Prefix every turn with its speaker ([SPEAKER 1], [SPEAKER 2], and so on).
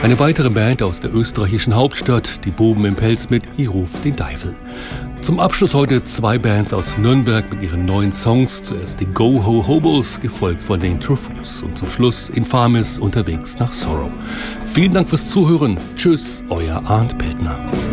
[SPEAKER 1] Eine weitere Band aus der österreichischen Hauptstadt, die Buben im Pelz mit Ich ruf den Teufel. Zum Abschluss heute 2 Bands aus Nürnberg mit ihren neuen Songs. Zuerst die Go Ho Hobos, gefolgt von den True Fools. Und zum Schluss Infamis unterwegs nach Sorrow. Vielen Dank fürs Zuhören. Tschüss, euer Arndt Peltner.